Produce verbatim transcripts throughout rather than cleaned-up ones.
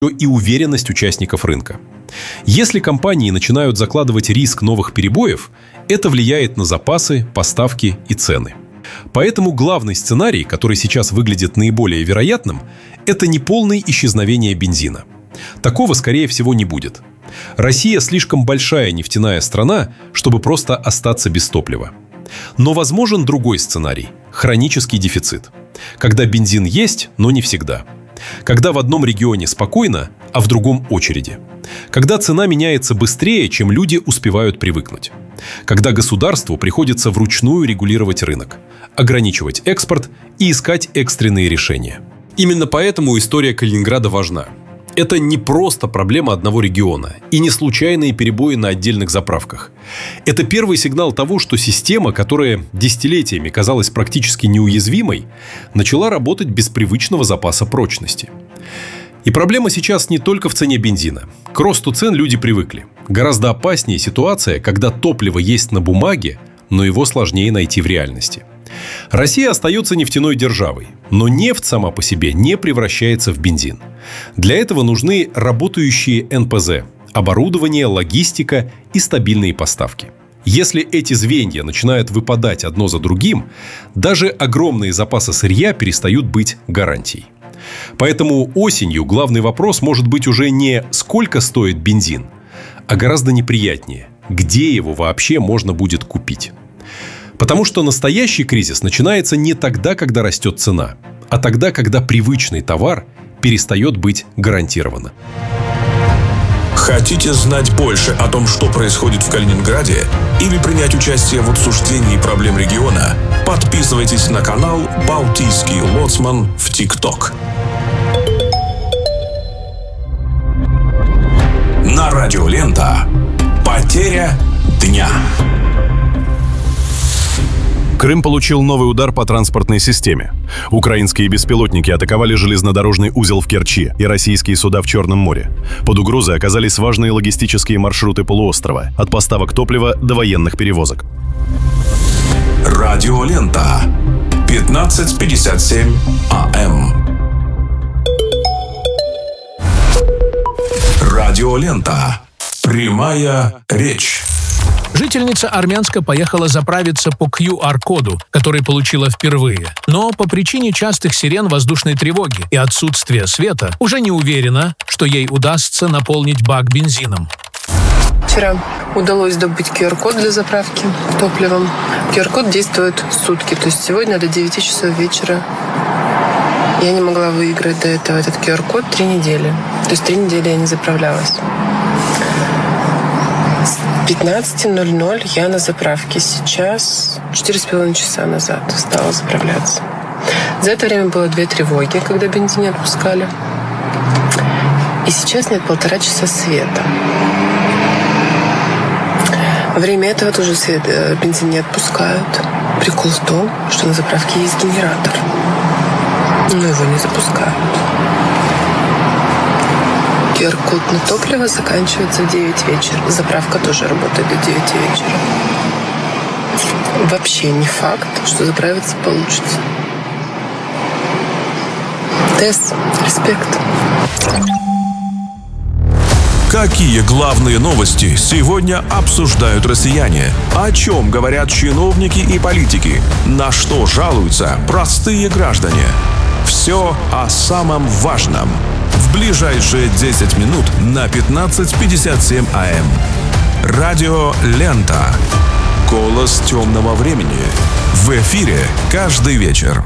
и уверенность участников рынка. Если компании начинают закладывать риск новых перебоев, это влияет на запасы, поставки и цены. Поэтому главный сценарий, который сейчас выглядит наиболее вероятным, это не полное исчезновение бензина. Такого, скорее всего, не будет. Россия слишком большая нефтяная страна, чтобы просто остаться без топлива. Но возможен другой сценарий – хронический дефицит. Когда бензин есть, но не всегда. Когда в одном регионе спокойно, а в другом очереди. Когда цена меняется быстрее, чем люди успевают привыкнуть. Когда государству приходится вручную регулировать рынок, ограничивать экспорт и искать экстренные решения. Именно поэтому история Калининграда важна. Это не просто проблема одного региона и не случайные перебои на отдельных заправках. Это первый сигнал того, что система, которая десятилетиями казалась практически неуязвимой, начала работать без привычного запаса прочности. И проблема сейчас не только в цене бензина. К росту цен люди привыкли. Гораздо опаснее ситуация, когда топливо есть на бумаге, но его сложнее найти в реальности. Россия остается нефтяной державой, но нефть сама по себе не превращается в бензин. Для этого нужны работающие эн пэ зэ, оборудование, логистика и стабильные поставки. Если эти звенья начинают выпадать одно за другим, даже огромные запасы сырья перестают быть гарантией. Поэтому осенью главный вопрос может быть уже не «сколько стоит бензин?», а гораздо неприятнее – где его вообще можно будет купить. Потому что настоящий кризис начинается не тогда, когда растет цена, а тогда, когда привычный товар перестает быть гарантированным. Хотите знать больше о том, что происходит в Калининграде, или принять участие в обсуждении проблем региона? Подписывайтесь на канал «Балтийский лоцман» в ТикТок. На радио Лента «Потеря дня». Крым получил новый удар по транспортной системе. Украинские беспилотники атаковали железнодорожный узел в Керчи и российские суда в Черном море. Под угрозой оказались важные логистические маршруты полуострова, от поставок топлива до военных перевозок. Радио Лента. пятнадцать пятьдесят семь а эм. Радио Лента. Прямая речь. Жительница Армянска поехала заправиться по ку ар коду, который получила впервые. Но по причине частых сирен воздушной тревоги и отсутствия света уже не уверена, что ей удастся наполнить бак бензином. Вчера удалось добыть ку ар код для заправки топливом. ку ар код действует сутки, то есть сегодня до девяти часов вечера. Я не могла выиграть до этого этот ку ар код три недели. То есть три недели я не заправлялась. С пятнадцати ноль-ноль я на заправке. Сейчас четыре с половиной часа назад стала заправляться. За это время было две тревоги, когда бензин не отпускали. И сейчас нет полтора часа света. Во время этого тоже свет, бензин не отпускают. Прикол в том, что на заправке есть генератор. Но его не запускают. ку ар код на топливо заканчивается в девять вечера. Заправка тоже работает до девяти вечера. Вообще не факт, что заправиться получится. Тесс, респект. Какие главные новости сегодня обсуждают россияне? О чем говорят чиновники и политики? На что жалуются простые граждане? Все о самом важном. В ближайшие десять минут на пятнадцать пятьдесят семь а эм. Радио Лента. Голос темного времени. В эфире каждый вечер.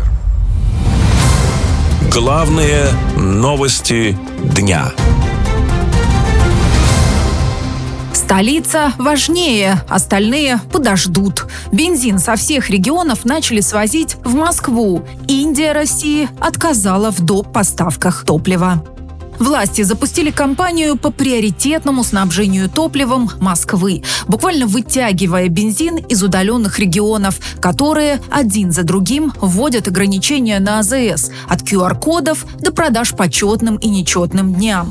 Главные новости дня. Столица важнее, остальные подождут. Бензин со всех регионов начали свозить в Москву. Индия России отказала в доп. Поставках топлива. Власти запустили кампанию по приоритетному снабжению топливом Москвы, буквально вытягивая бензин из удаленных регионов, которые один за другим вводят ограничения на а зэ эс, от ку ар кодов до продаж по четным и нечетным дням.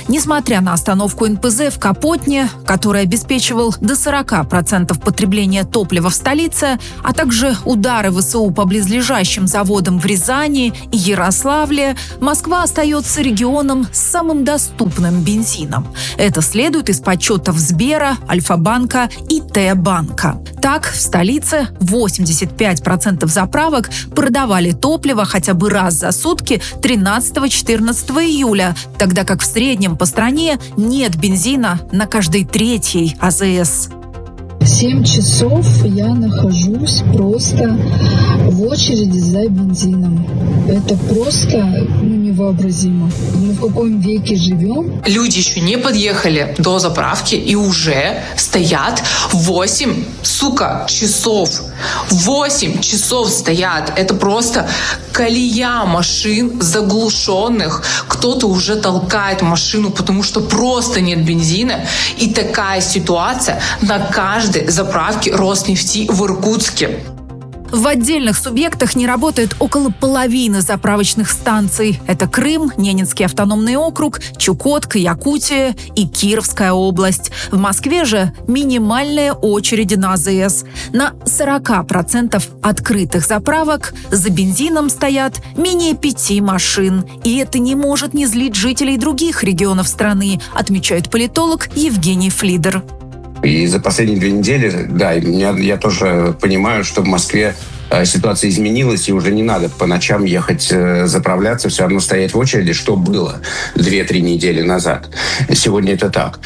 Несмотря на остановку эн пэ зэ в Капотне, который обеспечивал до сорок процентов потребления топлива в столице, а также удары вэ эс у по близлежащим заводам в Рязани и Ярославле, Москва остается регионом с самым доступным бензином. Это следует из подсчетов Сбера, Альфа-банка и Т-банка. Так, в столице восемьдесят пять процентов заправок продавали топливо хотя бы раз за сутки тринадцатого-четырнадцатого июля, тогда как в среднем по стране нет бензина на каждой третьей а зэ эс. Семь часов я нахожусь просто в очереди за бензином. Это просто ну, невообразимо. Мы в каком веке живем? Люди еще не подъехали до заправки и уже стоят восемь, сука, часов. восемь часов стоят. Это просто колея машин заглушенных. Кто-то уже толкает машину, потому что просто нет бензина. И такая ситуация на каждой заправке Роснефти в Иркутске. В отдельных субъектах не работает около половины заправочных станций. Это Крым, Ненецкий автономный округ, Чукотка, Якутия и Кировская область. В Москве же минимальные очереди на а зэ эс. На сорок процентов открытых заправок за бензином стоят менее пяти машин. И это не может не злить жителей других регионов страны, отмечает политолог Евгений Флидер. И за последние две недели, да, я, я тоже понимаю, что в Москве э, ситуация изменилась, и уже не надо по ночам ехать э, заправляться, все равно стоять в очереди, что было две-три недели назад. Сегодня это так.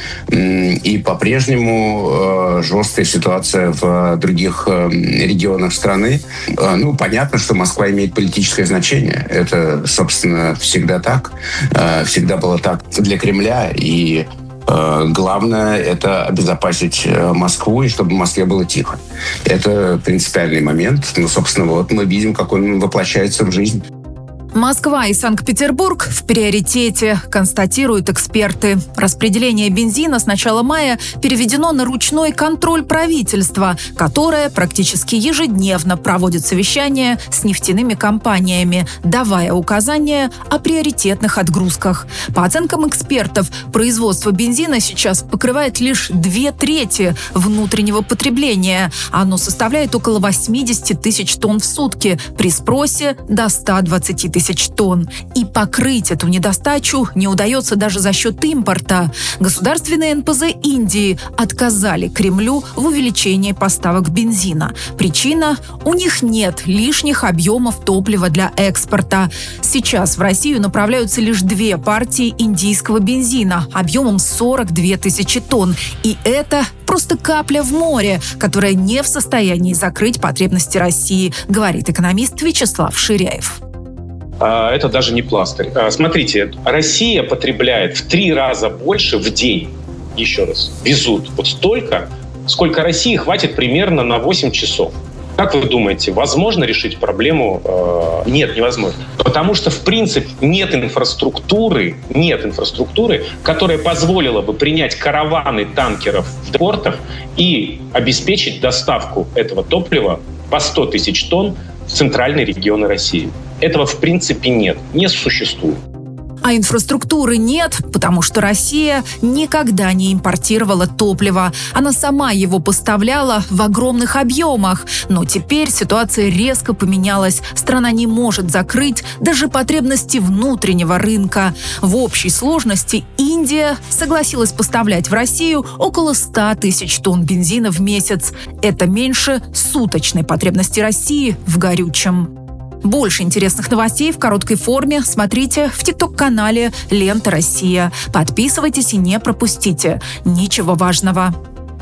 И по-прежнему э, жесткая ситуация в других э, регионах страны. Э, ну, понятно, что Москва имеет политическое значение. Это, собственно, всегда так. Э, всегда было так для Кремля, и главное – это обезопасить Москву, и чтобы в Москве было тихо. Это принципиальный момент. Ну, собственно, вот мы видим, как он воплощается в жизнь. Москва и Санкт-Петербург в приоритете, констатируют эксперты. Распределение бензина с начала мая переведено на ручной контроль правительства, которое практически ежедневно проводит совещания с нефтяными компаниями, давая указания о приоритетных отгрузках. По оценкам экспертов, производство бензина сейчас покрывает лишь две трети внутреннего потребления. Оно составляет около восемьдесят тысяч тонн в сутки, при спросе до ста двадцати тысяч тонн. И покрыть эту недостачу не удается даже за счет импорта. Государственные эн пэ зэ Индии отказали Кремлю в увеличении поставок бензина. Причина – у них нет лишних объемов топлива для экспорта. Сейчас в Россию направляются лишь две партии индийского бензина объемом сорок две тысячи тонн. И это просто капля в море, которая не в состоянии закрыть потребности России, говорит экономист Вячеслав Ширяев. Это даже не пластырь. Смотрите, Россия потребляет в три раза больше в день. Еще раз, везут вот столько, сколько России хватит примерно на восемь часов. Как вы думаете, возможно решить проблему? Нет, невозможно. Потому что, в принципе, нет инфраструктуры, нет инфраструктуры, которая позволила бы принять караваны танкеров в портах и обеспечить доставку этого топлива по сто тысяч тонн в центральные регионы России. Этого, в принципе, нет, не существует. А инфраструктуры нет, потому что Россия никогда не импортировала топливо. Она сама его поставляла в огромных объемах. Но теперь ситуация резко поменялась. Страна не может закрыть даже потребности внутреннего рынка. В общей сложности Индия согласилась поставлять в Россию около ста тысяч тонн бензина в месяц. Это меньше суточной потребности России в горючем. Больше интересных новостей в короткой форме смотрите в тикток-канале «Лента Россия». Подписывайтесь и не пропустите ничего важного.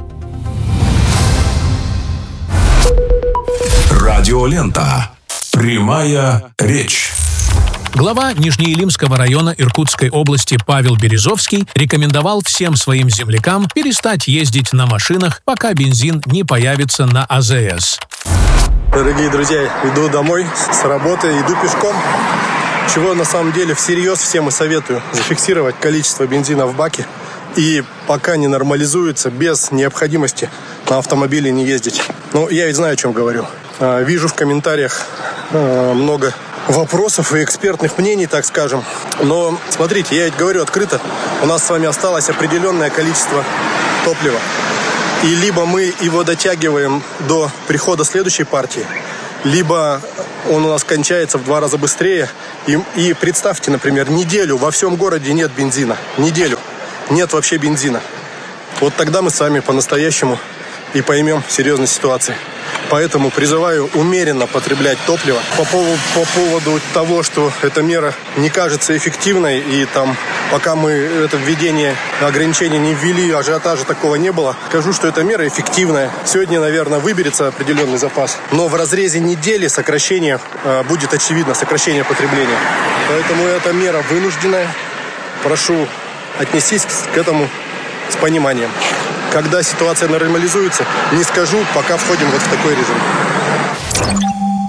Радиолента. Прямая речь. Глава Нижнеилимского района Иркутской области Павел Березовский рекомендовал всем своим землякам перестать ездить на машинах, пока бензин не появится на а зэ эс. Дорогие друзья, иду домой с работы, иду пешком. Чего на самом деле всерьез всем и советую. Зафиксировать количество бензина в баке. И пока не нормализуется, без необходимости на автомобиле не ездить. Ну, я ведь знаю, о чем говорю. Вижу в комментариях много вопросов и экспертных мнений, так скажем. Но, смотрите, я ведь говорю открыто, у нас с вами осталось определенное количество топлива. И либо мы его дотягиваем до прихода следующей партии, либо он у нас кончается в два раза быстрее. И, и представьте, например, неделю во всем городе нет бензина. Неделю нет вообще бензина. Вот тогда мы с вами по-настоящему и поймем серьезность ситуации. Поэтому призываю умеренно потреблять топливо. По поводу, по поводу того, что эта мера не кажется эффективной, и там, пока мы это введение ограничений не ввели, ажиотажа такого не было, скажу, что эта мера эффективная. Сегодня, наверное, выберется определенный запас, но в разрезе недели сокращение э, будет очевидно, сокращение потребления. Поэтому эта мера вынужденная. Прошу отнестись к этому с пониманием. Когда ситуация нормализуется, не скажу, пока входим вот в такой режим.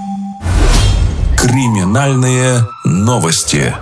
Криминальные новости.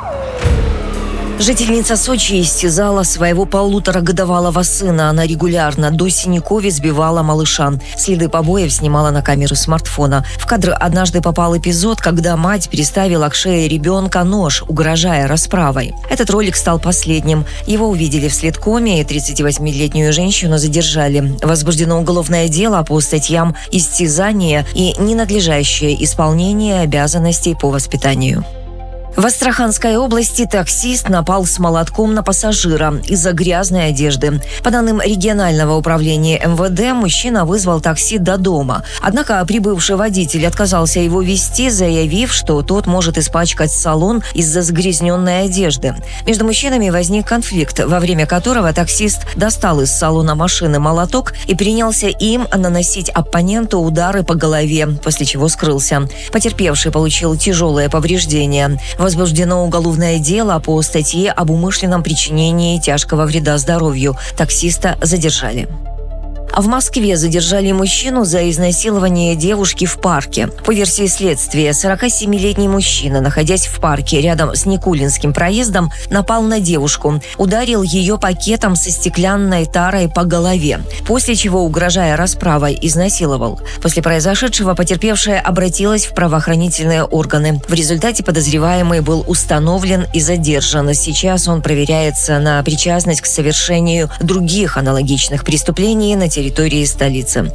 Жительница Сочи истязала своего полуторагодовалого сына. Она регулярно до синяков избивала малыша. Следы побоев снимала на камеру смартфона. В кадр однажды попал эпизод, когда мать приставила к шее ребенка нож, угрожая расправой. Этот ролик стал последним. Его увидели в следкоме, и тридцативосьмилетнюю женщину задержали. Возбуждено уголовное дело по статьям истязание и ненадлежащее исполнение обязанностей по воспитанию. В Астраханской области таксист напал с молотком на пассажира из-за грязной одежды. По данным регионального управления эм вэ дэ, мужчина вызвал такси до дома. Однако прибывший водитель отказался его везти, заявив, что тот может испачкать салон из-за загрязненной одежды. Между мужчинами возник конфликт, во время которого таксист достал из салона машины молоток и принялся им наносить оппоненту удары по голове, после чего скрылся. Потерпевший получил тяжелые повреждения. Возбуждено уголовное дело по статье об умышленном причинении тяжкого вреда здоровью. Таксиста задержали. А в Москве задержали мужчину за изнасилование девушки в парке. По версии следствия, сорокасемилетний мужчина, находясь в парке рядом с Никулинским проездом, напал на девушку, ударил ее пакетом со стеклянной тарой по голове, после чего, угрожая расправой, изнасиловал. После произошедшего потерпевшая обратилась в правоохранительные органы. В результате подозреваемый был установлен и задержан. Сейчас он проверяется на причастность к совершению других аналогичных преступлений на территории территории столицы.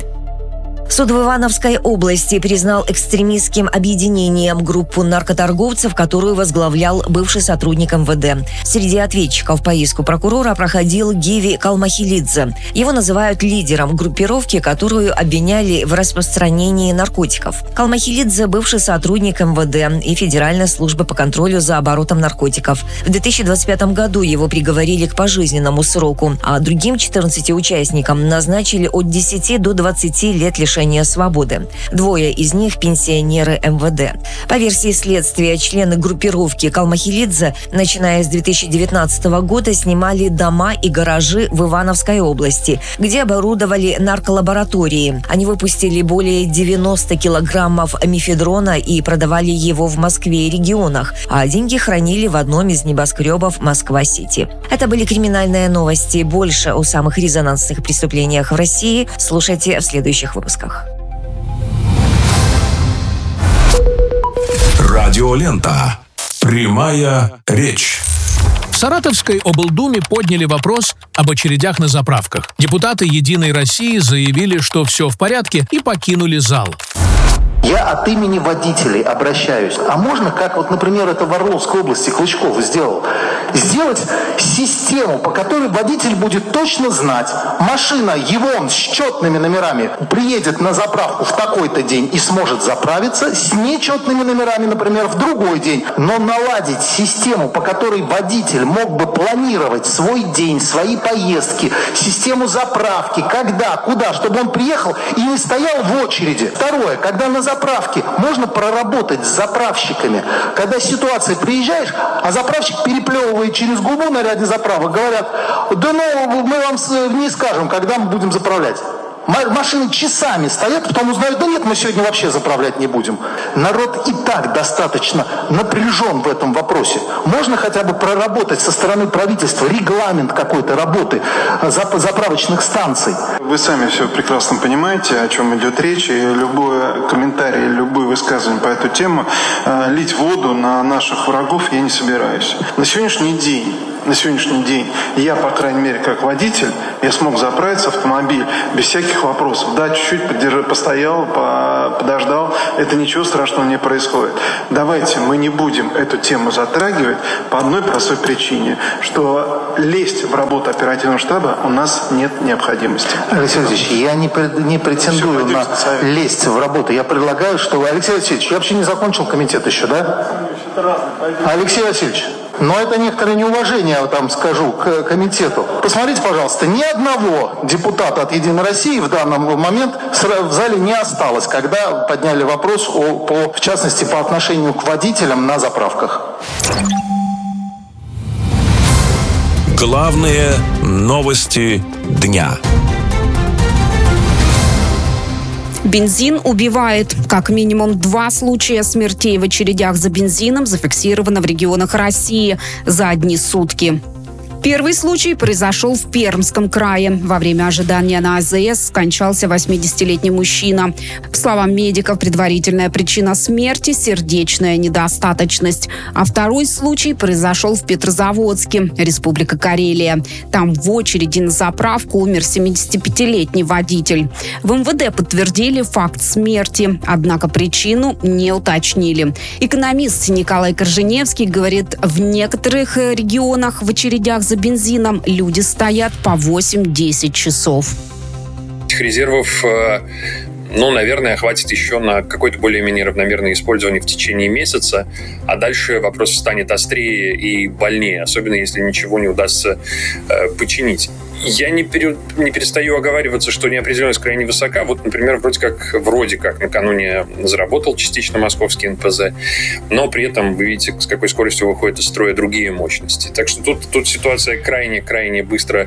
Суд в Ивановской области признал экстремистским объединением группу наркоторговцев, которую возглавлял бывший сотрудник эм вэ дэ. Среди ответчиков по иску прокурора проходил Гиви Калмахилидзе. Его называют лидером группировки, которую обвиняли в распространении наркотиков. Калмахилидзе – бывший сотрудник эм вэ дэ и Федеральной службы по контролю за оборотом наркотиков. В две тысячи двадцать пятом году его приговорили к пожизненному сроку, а другим четырнадцати участникам назначили от десяти до двадцати лет лишения свободы. Двое из них – пенсионеры эм вэ дэ. По версии следствия, члены группировки Калмахилидзе, начиная с две тысячи девятнадцатого года, снимали дома и гаражи в Ивановской области, где оборудовали нарколаборатории. Они выпустили более девяноста килограммов мефедрона и продавали его в Москве и регионах, а деньги хранили в одном из небоскребов Москва-Сити. Это были криминальные новости. Больше о самых резонансных преступлениях в России слушайте в следующих выпусках. Радиолента. Прямая речь. В Саратовской облдуме подняли вопрос об очередях на заправках. Депутаты «Единой России» заявили, что все в порядке, и покинули зал. Я от имени водителей обращаюсь. А можно, как вот, например, это в Орловской области Клычков сделал, сделать систему, по которой водитель будет точно знать, машина его с четными номерами приедет на заправку в такой-то день и сможет заправиться, с нечетными номерами, например, в другой день. Но наладить систему, по которой водитель мог бы планировать свой день, свои поездки, систему заправки, когда, куда, чтобы он приехал и не стоял в очереди. Второе, когда на заправке заправки можно проработать с заправщиками. Когда ситуация, приезжаешь, а заправщик переплевывает через губу на ряде заправок, говорят, да ну, мы вам не скажем, когда мы будем заправлять. Машины часами стоят, потом узнают, да нет, мы сегодня вообще заправлять не будем. Народ и так достаточно напряжен в этом вопросе. Можно хотя бы проработать со стороны правительства регламент какой-то работы заправочных станций. Вы сами все прекрасно понимаете, о чем идет речь, и любой комментарий, любое высказывание по эту тему, лить воду на наших врагов я не собираюсь. На сегодняшний день На сегодняшний день я, по крайней мере, как водитель, я смог заправить автомобиль без всяких вопросов. Да, чуть-чуть подержал, постоял, подождал. Это ничего страшного не происходит. Давайте мы не будем эту тему затрагивать по одной простой причине, что лезть в работу оперативного штаба у нас нет необходимости. Алексей Алексеевич, я не, не претендую на лезть в работу. Я предлагаю, что... Алексей Алексеевич, я вообще не закончил комитет еще, да? Алексей Васильевич, но это некоторое неуважение, там скажу, к комитету. Посмотрите, пожалуйста, ни одного депутата от «Единой России» в данный момент в зале не осталось, когда подняли вопрос, о, по, в частности, по отношению к водителям на заправках. Главные новости дня. Бензин убивает. Как минимум два случая смертей в очередях за бензином зафиксировано в регионах России за одни сутки. Первый случай произошел в Пермском крае. Во время ожидания на АЗС скончался восьмидесятилетний мужчина. По словам медиков, предварительная причина смерти – сердечная недостаточность. А второй случай произошел в Петрозаводске, Республика Карелия. Там в очереди на заправку умер семидесятипятилетний водитель. В МВД подтвердили факт смерти, однако причину не уточнили. Экономист Николай Корженевский говорит, в некоторых регионах в очередях за бензином люди стоят по восемь-десять часов. Этих резервов, ну, наверное, хватит еще на какое-то более-менее равномерное использование в течение месяца, а дальше вопрос станет острее и больнее, особенно если ничего не удастся э, починить. Я не, пере, не перестаю оговариваться, что неопределенность крайне высока. Вот, например, вроде как, вроде как накануне заработал частично московский эн пэ зэ, но при этом вы видите, с какой скоростью выходят из строя другие мощности. Так что тут, тут ситуация крайне-крайне быстро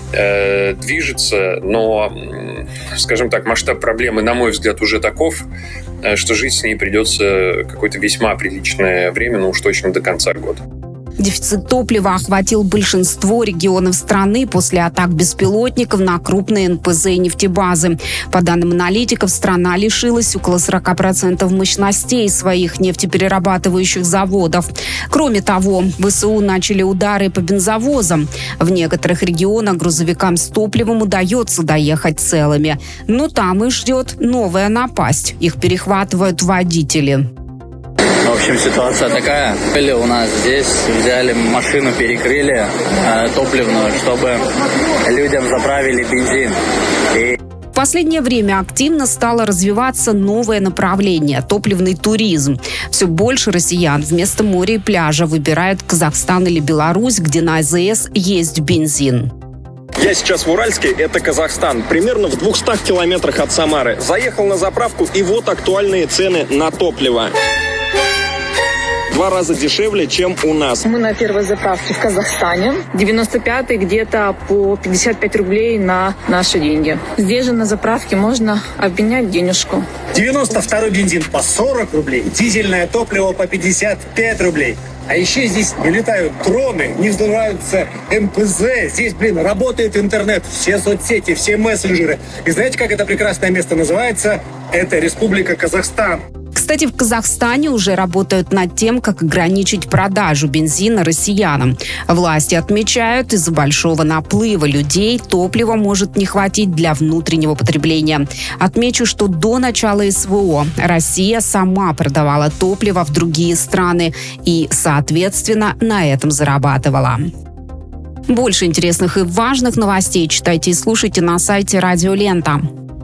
э, движется, но, скажем так, масштаб проблемы, на мой взгляд, уже таков, что жить с ней придется какое-то весьма приличное время, но уж точно до конца года. Дефицит топлива охватил большинство регионов страны после атак беспилотников на крупные эн пэ зэ и нефтебазы. По данным аналитиков, страна лишилась около сорок процентов мощностей своих нефтеперерабатывающих заводов. Кроме того, вэ эс у начали удары по бензовозам. В некоторых регионах грузовикам с топливом удается доехать целыми. Но там их ждет новая напасть. Их перехватывают водители. В общем, ситуация такая. Были у нас здесь, взяли машину, перекрыли э, топливную, чтобы людям заправили бензин. И... В последнее время активно стало развиваться новое направление – топливный туризм. Все больше россиян вместо моря и пляжа выбирают Казахстан или Беларусь, где на а зэ эс есть бензин. Я сейчас в Уральске, это Казахстан, примерно в двухстах километрах от Самары. Заехал на заправку, и вот актуальные цены на топливо. Два раза дешевле, чем у нас. Мы на первой заправке в Казахстане. девяносто пятый где-то по пятьдесят пять рублей на наши деньги. Здесь же на заправке можно обменять денежку. девяносто второй бензин по сорок рублей. Дизельное топливо по пятьдесят пять рублей. А еще здесь не летают дроны, не взрываются эн пэ зэ. Здесь, блин, работает интернет, все соцсети, все мессенджеры. И знаете, как это прекрасное место называется? Это Республика Казахстан. Кстати, в Казахстане уже работают над тем, как ограничить продажу бензина россиянам. Власти отмечают, из-за большого наплыва людей топлива может не хватить для внутреннего потребления. Отмечу, что до начала эс вэ о Россия сама продавала топливо в другие страны и, соответственно, на этом зарабатывала. Больше интересных и важных новостей читайте и слушайте на сайте Радио Лента.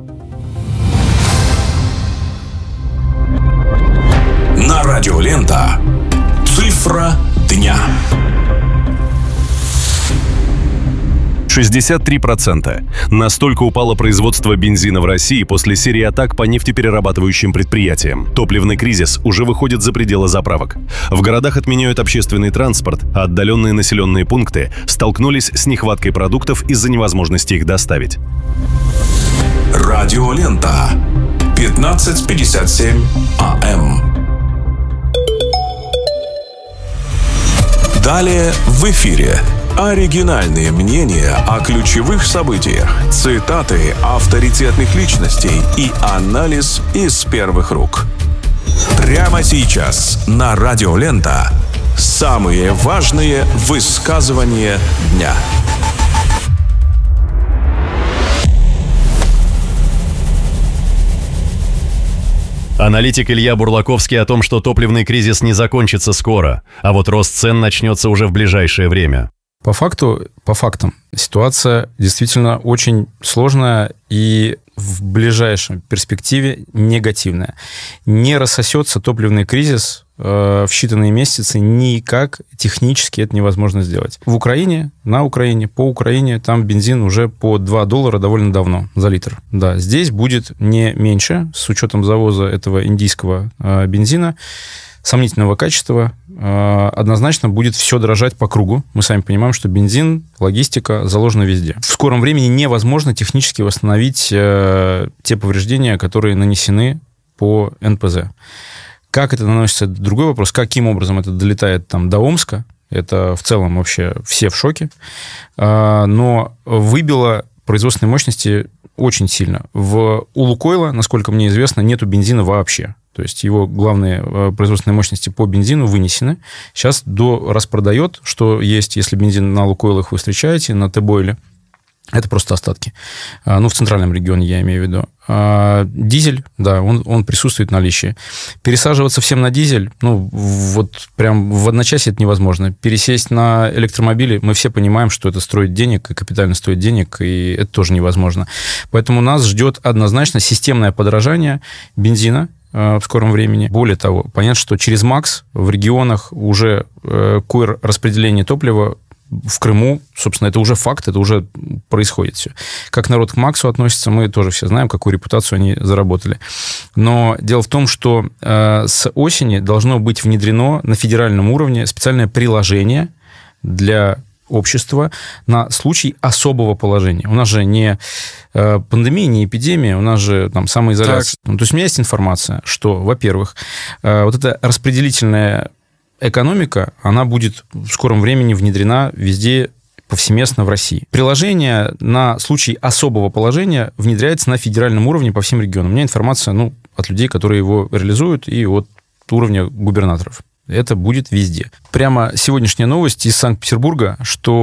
На Радио Лента. Цифра дня. шестьдесят три процента. Настолько упало производство бензина в России после серии атак по нефтеперерабатывающим предприятиям. Топливный кризис уже выходит за пределы заправок. В городах отменяют общественный транспорт, а отдаленные населенные пункты столкнулись с нехваткой продуктов из-за невозможности их доставить. Радиолента. пятнадцать пятьдесят семь АМ. Далее в эфире. Оригинальные мнения о ключевых событиях, цитаты авторитетных личностей и анализ из первых рук. Прямо сейчас на Радиолента самые важные высказывания дня. Аналитик Илья Бурлаковский о том, что топливный кризис не закончится скоро, а вот рост цен начнется уже в ближайшее время. По факту, по фактам, ситуация действительно очень сложная и в ближайшей перспективе негативная. Не рассосется топливный кризис э, в считанные месяцы никак, технически это невозможно сделать. В Украине, на Украине, по Украине, там бензин уже по два доллара довольно давно за литр. Да, здесь будет не меньше, с учетом завоза этого индийского э, бензина, сомнительного качества, однозначно будет все дорожать по кругу. Мы сами понимаем, что бензин, логистика заложена везде. В скором времени невозможно технически восстановить те повреждения, которые нанесены по эн пэ зэ. Как это наносится, это другой вопрос. Каким образом это долетает там до Омска, это в целом вообще все в шоке. Но выбило производственные мощности очень сильно. В, у Лукойла, насколько мне известно, нету бензина вообще. То есть его главные производственные мощности по бензину вынесены. Сейчас до распродает, что есть, если бензин на Лукойлах вы встречаете, на Т-бойле. Это просто остатки. Ну, в центральном регионе я имею в виду. А дизель, да, он, он присутствует в наличии. Пересаживаться всем на дизель, ну, вот прям в одночасье это невозможно. Пересесть на электромобили, мы все понимаем, что это стоит денег, и капитально стоит денег, и это тоже невозможно. Поэтому нас ждет однозначно системное подорожание бензина в скором времени. Более того, понятно, что через МАКС в регионах уже куэр распределение топлива в Крыму, собственно, это уже факт, это уже происходит все. Как народ к МАКСу относится, мы тоже все знаем, какую репутацию они заработали. Но дело в том, что э, с осени должно быть внедрено на федеральном уровне специальное приложение для общества на случай особого положения. У нас же не э, пандемия, не эпидемия, у нас же там самоизоляция. Ну, то есть у меня есть информация, что, во-первых, э, вот эта распределительная экономика, она будет в скором времени внедрена везде повсеместно в России. Приложение на случай особого положения внедряется на федеральном уровне по всем регионам. У меня информация, ну, от людей, которые его реализуют, и от уровня губернаторов. Это будет везде. Прямо сегодняшняя новость из Санкт-Петербурга,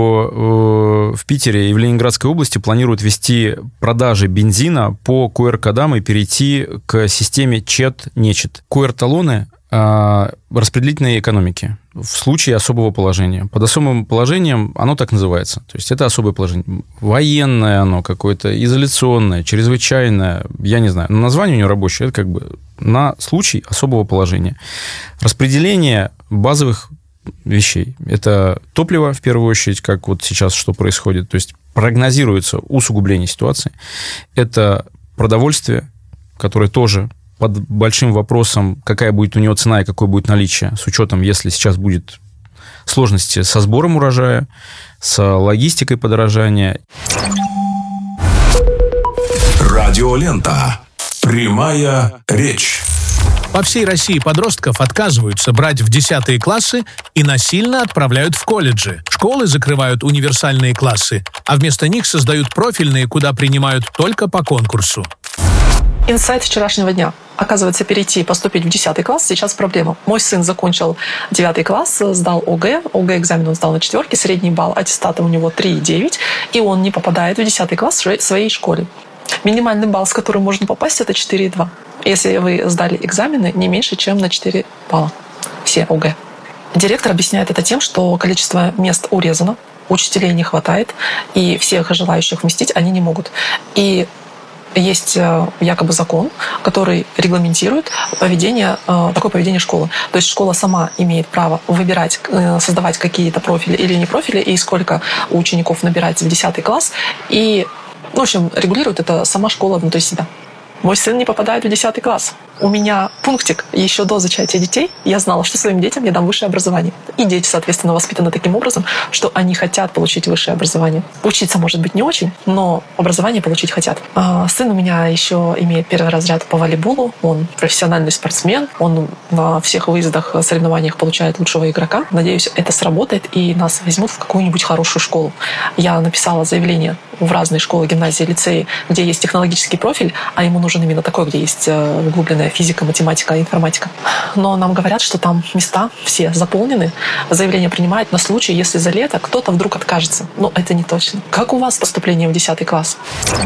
что э, в Питере и в Ленинградской области планируют вести продажи бензина по ку эр-кодам и перейти к системе ЧЕТ-НЕЧЕТ. ку эр-талоны распределительной экономики в случае особого положения. Под особым положением оно так называется. То есть это особое положение. Военное оно какое-то, изоляционное, чрезвычайное, я не знаю. Но название у него рабочее, это как бы на случай особого положения. Распределение базовых вещей. Это топливо, в первую очередь, как вот сейчас что происходит. То есть прогнозируется усугубление ситуации. Это продовольствие, которое тоже под большим вопросом, какая будет у него цена и какое будет наличие, с учетом, если сейчас будет сложности со сбором урожая, с логистикой подорожания. Радиолента. Прямая речь. По всей России подростков отказываются брать в десятые классы и насильно отправляют в колледжи. Школы закрывают универсальные классы, а вместо них создают профильные, куда принимают только по конкурсу. Инсайт вчерашнего дня. Оказывается, перейти и поступить в десятый класс сейчас проблема. Мой сын закончил девятый класс, сдал о гэ. о гэ экзамен он сдал на четверке, средний балл аттестата у него три и девять, и он не попадает в десятый класс в своей школе. Минимальный балл, с которым можно попасть, это четыре и два. Если вы сдали экзамены не меньше, чем на четыре балла. Все о гэ. Директор объясняет это тем, что количество мест урезано, учителей не хватает, и всех желающих вместить они не могут. И есть якобы закон, который регламентирует поведение, такое поведение школы. То есть школа сама имеет право выбирать, создавать какие-то профили или не профили, и сколько у учеников набирать в десятый класс. И, в общем, регулирует это сама школа внутри себя. Мой сын не попадает в десятый класс. У меня пунктик еще до зачатия детей. Я знала, что своим детям я дам высшее образование. И дети, соответственно, воспитаны таким образом, что они хотят получить высшее образование. Учиться, может быть, не очень, но образование получить хотят. А сын у меня еще имеет первый разряд по волейболу. Он профессиональный спортсмен. Он на всех выездах, соревнованиях получает лучшего игрока. Надеюсь, это сработает и нас возьмут в какую-нибудь хорошую школу. Я написала заявление в разные школы, гимназии, лицеи, где есть технологический профиль, а ему нужен именно такой, где есть углубленная физика, математика, информатика. Но нам говорят, что там места все заполнены. Заявление принимают на случай, если за лето кто-то вдруг откажется. Но это не точно. Как у вас поступление в десятый класс?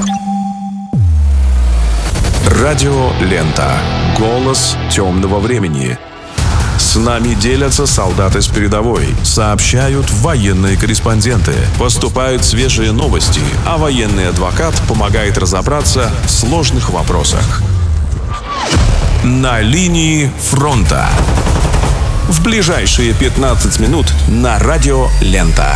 Радио «Лента». Голос темного времени. С нами делятся солдаты с передовой, сообщают военные корреспонденты, поступают свежие новости, а военный адвокат помогает разобраться в сложных вопросах. На линии фронта. В ближайшие пятнадцать минут на радио «Лента».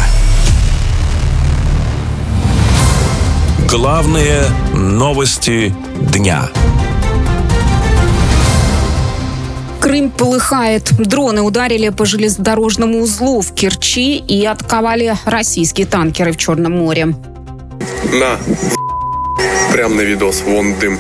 Главные новости дня. Крым полыхает. Дроны ударили по железнодорожному узлу в Керчи и атаковали российские танкеры в Черном море. На, прям на видос, вон дым.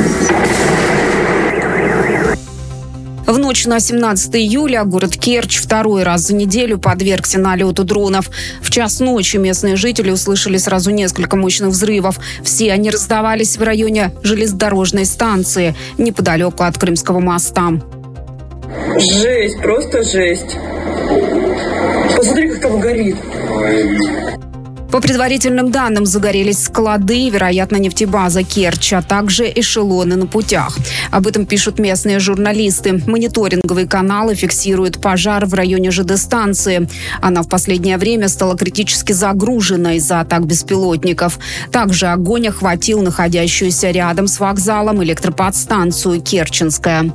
В ночь на семнадцатое июля город Керчь второй раз за неделю подвергся налету дронов. В час ночи местные жители услышали сразу несколько мощных взрывов. Все они раздавались в районе железнодорожной станции, неподалеку от Крымского моста. Жесть, просто жесть. Посмотри, как там горит. По предварительным данным, загорелись склады, вероятно, нефтебаза Керчь, а также эшелоны на путях. Об этом пишут местные журналисты. Мониторинговые каналы фиксируют пожар в районе ЖД-станции. Она в последнее время стала критически загружена из-за атак беспилотников. Также огонь охватил находящуюся рядом с вокзалом электроподстанцию Керченская.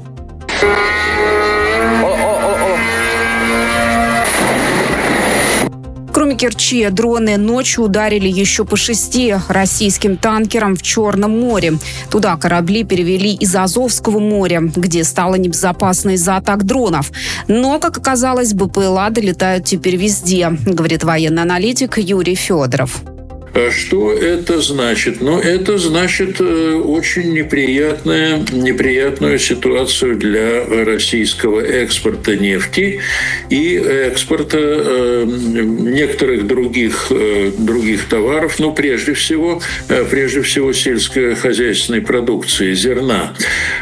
Кроме Керчи, дроны ночью ударили еще по шести российским танкерам в Черном море. Туда корабли перевели из Азовского моря, где стало небезопасно из-за атак дронов. Но, как оказалось, БПЛА долетают теперь везде, говорит военный аналитик Юрий Федоров. Что это значит? Ну, это значит очень неприятную, неприятную ситуацию для российского экспорта нефти и экспорта некоторых других, других товаров, ну, прежде всего, прежде всего сельскохозяйственной продукции, зерна.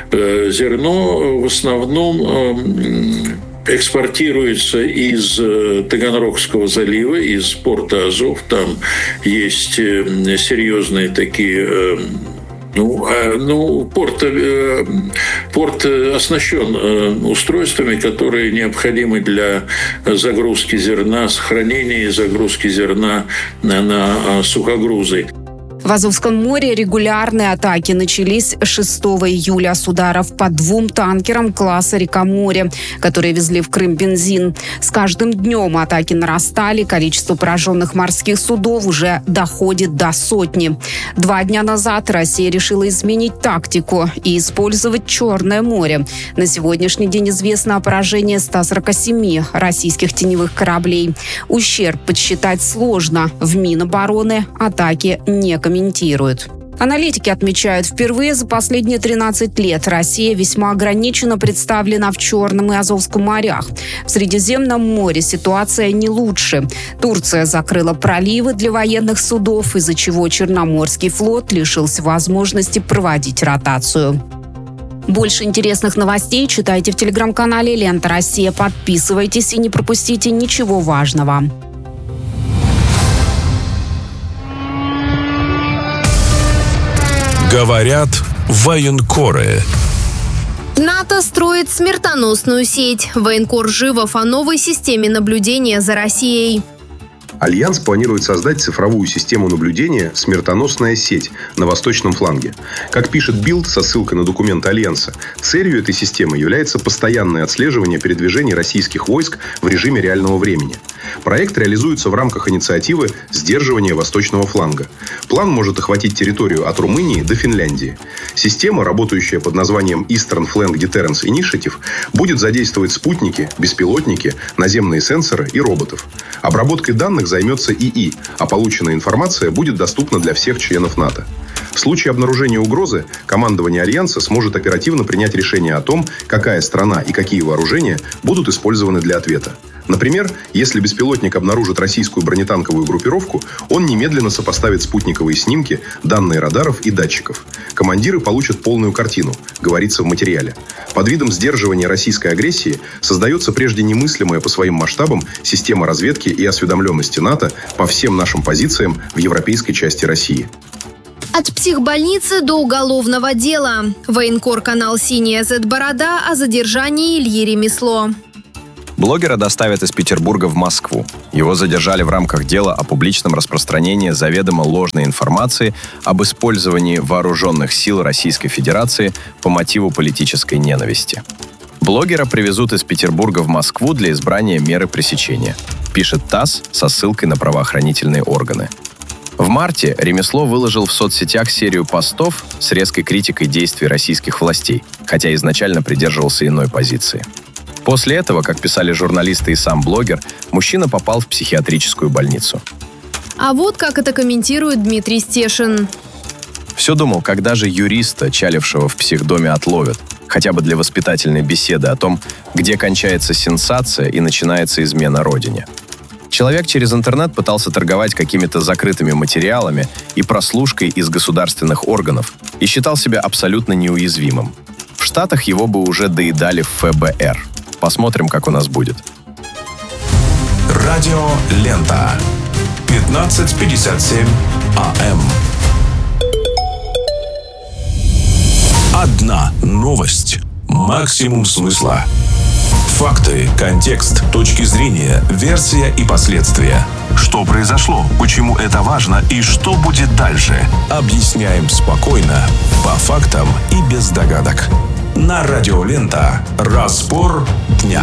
Зерно в основном экспортируется из Таганрогского залива, из порта Азов. Там есть серьезные такие... Ну, ну порт, порт оснащен устройствами, которые необходимы для загрузки зерна, сохранения и загрузки зерна на, на сухогрузы. В Азовском море регулярные атаки начались шестого июля с ударов по двум танкерам класса «Река-море», которые везли в Крым бензин. С каждым днем атаки нарастали, количество пораженных морских судов уже доходит до сотни. Два дня назад Россия решила изменить тактику и использовать Черное море. На сегодняшний день известно о поражении ста сорока семи российских теневых кораблей. Ущерб подсчитать сложно. В Минобороны атаки не комментируют. Аналитики отмечают, впервые за последние тринадцать лет Россия весьма ограниченно представлена в Черном и Азовском морях. В Средиземном море ситуация не лучше. Турция закрыла проливы для военных судов, из-за чего Черноморский флот лишился возможности проводить ротацию. Больше интересных новостей читайте в телеграм-канале «Лента Россия». Подписывайтесь и не пропустите ничего важного. Говорят военкоры. НАТО строит смертоносную сеть. Военкор Живов о новой системе наблюдения за Россией. Альянс планирует создать цифровую систему наблюдения «Смертоносная сеть» на восточном фланге. Как пишет Билд со ссылкой на документы Альянса, целью этой системы является постоянное отслеживание передвижений российских войск в режиме реального времени. Проект реализуется в рамках инициативы «Сдерживание восточного фланга». План может охватить территорию от Румынии до Финляндии. Система, работающая под названием Eastern Flank Deterrence Initiative, будет задействовать спутники, беспилотники, наземные сенсоры и роботов. Обработкой данных займется ИИ, а полученная информация будет доступна для всех членов НАТО. В случае обнаружения угрозы командование Альянса сможет оперативно принять решение о том, какая страна и какие вооружения будут использованы для ответа. Например, если беспилотник обнаружит российскую бронетанковую группировку, он немедленно сопоставит спутниковые снимки, данные радаров и датчиков. Командиры получат полную картину, говорится в материале. Под видом сдерживания российской агрессии создается прежде немыслимая по своим масштабам система разведки и осведомленности НАТО по всем нашим позициям в европейской части России. От психбольницы до уголовного дела. Военкор-канал «Синяя Зет-Борода» о задержании Ильи Ремесло. Блогера доставят из Петербурга в Москву. Его задержали в рамках дела о публичном распространении заведомо ложной информации об использовании вооруженных сил Российской Федерации по мотиву политической ненависти. Блогера привезут из Петербурга в Москву для избрания меры пресечения, пишет ТАСС со ссылкой на правоохранительные органы. В марте Ремесло выложил в соцсетях серию постов с резкой критикой действий российских властей, хотя изначально придерживался иной позиции. После этого, как писали журналисты и сам блогер, мужчина попал в психиатрическую больницу. А вот как это комментирует Дмитрий Стешин. Все думал, когда же юриста, чалившего в психдоме, отловят, хотя бы для воспитательной беседы о том, где кончается сенсация и начинается измена родине. Человек через интернет пытался торговать какими-то закрытыми материалами и прослушкой из государственных органов и считал себя абсолютно неуязвимым. В Штатах его бы уже доедали в эф бэ эр. Посмотрим, как у нас будет. Радио Лента. пятнадцать пятьдесят семь а эм. Одна новость. Максимум смысла. Факты, контекст, точки зрения, версия и последствия. Что произошло, почему это важно и что будет дальше. Объясняем спокойно, по фактам и без догадок. На Радио Лента. Разбор дня.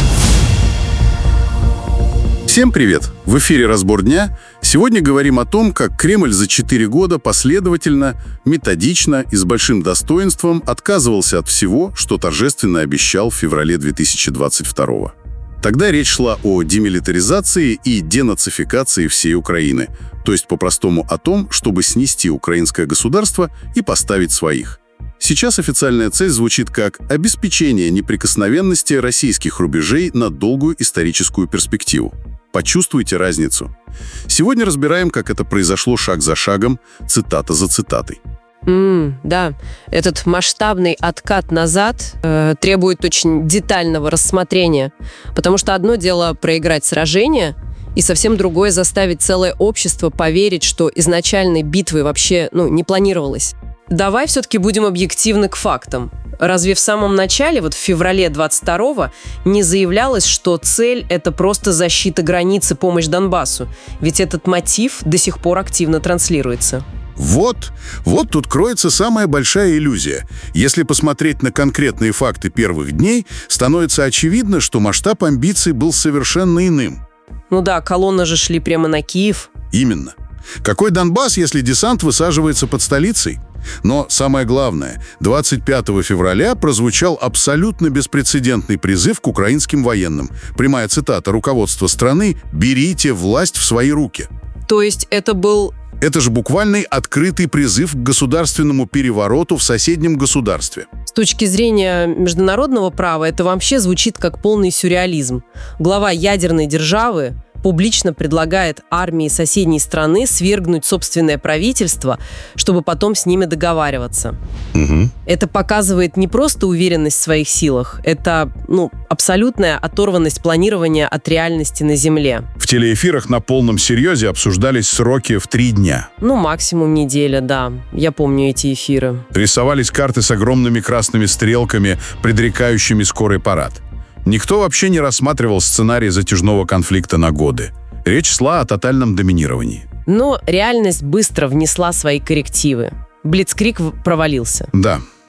Всем привет! В эфире «Разбор дня». Сегодня говорим о том, как Кремль за четыре года последовательно, методично и с большим достоинством отказывался от всего, что торжественно обещал в феврале две тысячи двадцать второго. Тогда речь шла о демилитаризации и денацификации всей Украины, то есть по-простому о том, чтобы снести украинское государство и поставить своих. Сейчас официальная цель звучит как обеспечение неприкосновенности российских рубежей на долгую историческую перспективу. Почувствуйте разницу. Сегодня разбираем, как это произошло шаг за шагом, цитата за цитатой. Mm, да, этот масштабный откат назад э, требует очень детального рассмотрения, потому что одно дело проиграть сражение, и совсем другое заставить целое общество поверить, что изначальной битвы вообще ну, не планировалось. Давай все-таки будем объективны к фактам. Разве в самом начале, вот в феврале двадцать второго, не заявлялось, что цель – это просто защита границы, помощь Донбассу? Ведь этот мотив до сих пор активно транслируется. Вот, вот тут кроется самая большая иллюзия. Если посмотреть на конкретные факты первых дней, становится очевидно, что масштаб амбиций был совершенно иным. Ну да, колонны же шли прямо на Киев. Именно. Какой Донбасс, если десант высаживается под столицей? Но самое главное, двадцать пятого февраля прозвучал абсолютно беспрецедентный призыв к украинским военным. Прямая цитата руководства страны «Берите власть в свои руки». То есть это был... Это же буквальный открытый призыв к государственному перевороту в соседнем государстве. С точки зрения международного права это вообще звучит как полный сюрреализм. Глава ядерной державы публично предлагает армии соседней страны свергнуть собственное правительство, чтобы потом с ними договариваться. Угу. Это показывает не просто уверенность в своих силах, это ну, абсолютная оторванность планирования от реальности на земле. В телеэфирах на полном серьезе обсуждались сроки в три дня. Ну, максимум неделя, да. Я помню эти эфиры. Рисовались карты с огромными красными стрелками, предрекающими скорый парад. Никто вообще не рассматривал сценарий затяжного конфликта на годы. Речь шла о тотальном доминировании. Но реальность быстро внесла свои коррективы. Блицкриг провалился. Да.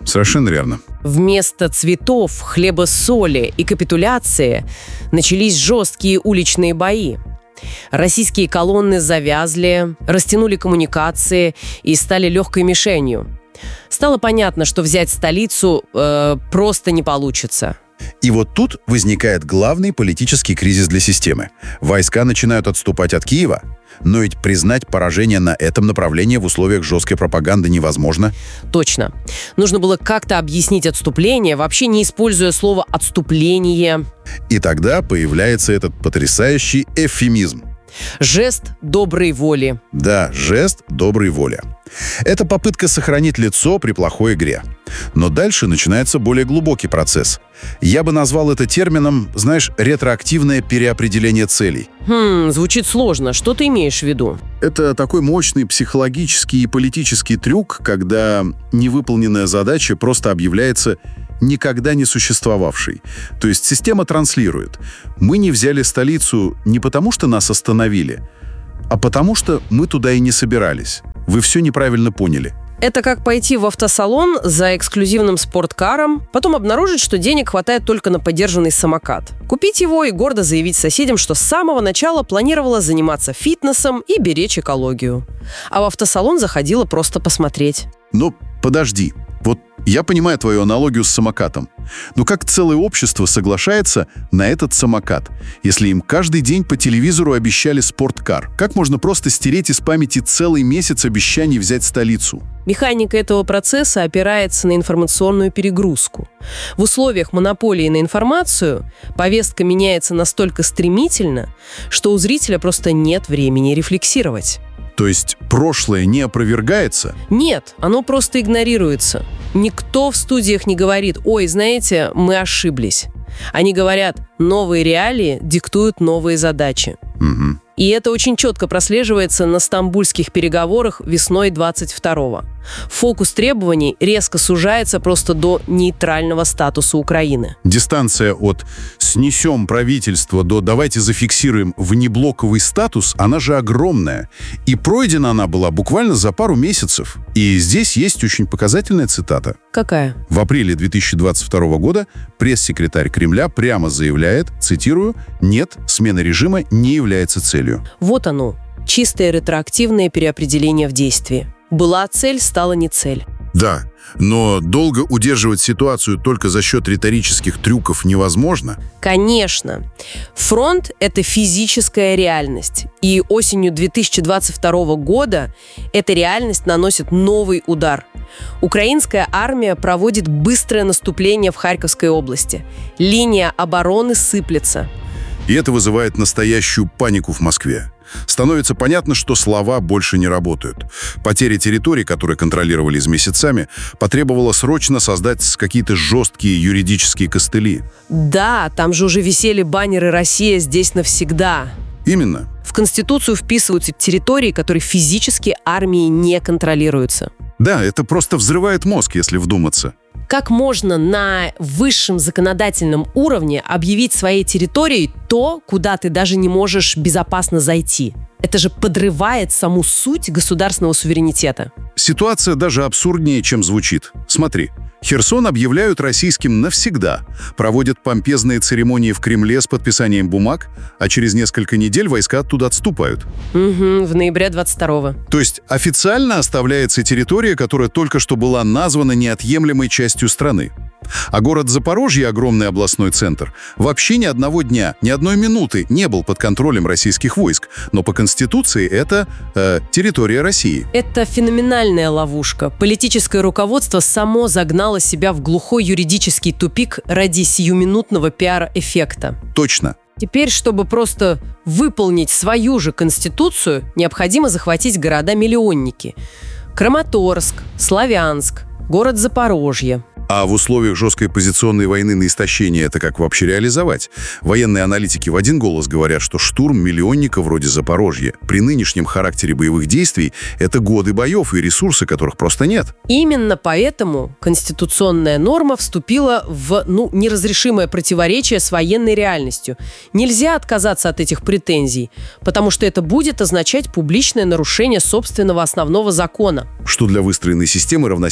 Совершенно верно. Вместо цветов, хлеба, соли и капитуляции начались жесткие уличные бои. Российские колонны завязли, растянули коммуникации и стали легкой мишенью. Стало понятно, что взять столицу э, просто не получится. И вот тут возникает главный политический кризис для системы. Войска начинают отступать от Киева, но ведь признать поражение на этом направлении в условиях жесткой пропаганды невозможно. Точно. Нужно было как-то объяснить отступление, вообще не используя слово «отступление». И тогда появляется этот потрясающий эвфемизм. Жест доброй воли. Да, жест доброй воли. Это попытка сохранить лицо при плохой игре. Но дальше начинается более глубокий процесс. Я бы назвал это термином, знаешь, ретроактивное переопределение целей. Хм, звучит сложно. Что ты имеешь в виду? Это такой мощный психологический и политический трюк, когда невыполненная задача просто объявляется никогда не существовавшей. То есть система транслирует: мы не взяли столицу не потому, что нас остановили, а потому что мы туда и не собирались. Вы все неправильно поняли. Это как пойти в автосалон за эксклюзивным спорткаром, потом обнаружить, что денег хватает только на подержанный самокат. Купить его и гордо заявить соседям, что с самого начала планировала заниматься фитнесом и беречь экологию. А в автосалон заходила просто посмотреть. Ну, подожди. Вот я понимаю твою аналогию с самокатом. Но как целое общество соглашается на этот самокат, если им каждый день по телевизору обещали спорткар? Как можно просто стереть из памяти целый месяц обещаний взять столицу? Механика этого процесса опирается на информационную перегрузку. В условиях монополии на информацию повестка меняется настолько стремительно, что у зрителя просто нет времени рефлексировать. То есть прошлое не опровергается? Нет, оно просто игнорируется. Никто в студиях не говорит: «Ой, знаете, мы ошиблись». Они говорят: новые реалии диктуют новые задачи. Угу. И это очень четко прослеживается на стамбульских переговорах весной двадцать второго. Фокус требований резко сужается просто до нейтрального статуса Украины. Дистанция от «снесем правительство» до «давайте зафиксируем внеблоковый статус», она же огромная. И пройдена она была буквально за пару месяцев. И здесь есть очень показательная цитата. Какая? В апреле две тысячи двадцать второго года пресс-секретарь Кремля прямо заявляет, цитирую: «Нет, смена режима не является целью». Вот оно, чистое ретроактивное переопределение в действии. Была цель, стала не цель. Да, но долго удерживать ситуацию только за счет риторических трюков невозможно. Конечно. Фронт – это физическая реальность. И осенью две тысячи двадцать второго года эта реальность наносит новый удар. Украинская армия проводит быстрое наступление в Харьковской области. Линия обороны сыплется. И это вызывает настоящую панику в Москве. Становится понятно, что слова больше не работают. Потеря территорий, которые контролировались месяцами, потребовала срочно создать какие-то жесткие юридические костыли. Да, там же уже висели баннеры «Россия здесь навсегда». Именно. В Конституцию вписываются территории, которые физически армией не контролируются. Да, это просто взрывает мозг, если вдуматься. Как можно на высшем законодательном уровне объявить своей территорией то, куда ты даже не можешь безопасно зайти? Это же подрывает саму суть государственного суверенитета. Ситуация даже абсурднее, чем звучит. Смотри. Херсон объявляют российским навсегда, проводят помпезные церемонии в Кремле с подписанием бумаг, а через несколько недель войска оттуда отступают. Угу, в ноябре двадцать второго. То есть официально оставляется территория, которая только что была названа неотъемлемой частью страны. А город Запорожье, огромный областной центр, вообще ни одного дня, ни одной минуты не был под контролем российских войск. Но по Конституции это э, территория России. Это феноменальная ловушка. Политическое руководство само загнало себя в глухой юридический тупик ради сиюминутного пиар-эффекта. Точно. Теперь, чтобы просто выполнить свою же Конституцию, необходимо захватить города-миллионники. Краматорск, Славянск, город Запорожье. А в условиях жесткой позиционной войны на истощение это как вообще реализовать? Военные аналитики в один голос говорят, что штурм миллионника вроде Запорожья при нынешнем характере боевых действий – это годы боев и ресурсы, которых просто нет. Именно поэтому конституционная норма вступила в ну, неразрешимое противоречие с военной реальностью. Нельзя отказаться от этих претензий, потому что это будет означать публичное нарушение собственного основного закона. Что для выстроенной системы равносильно признанию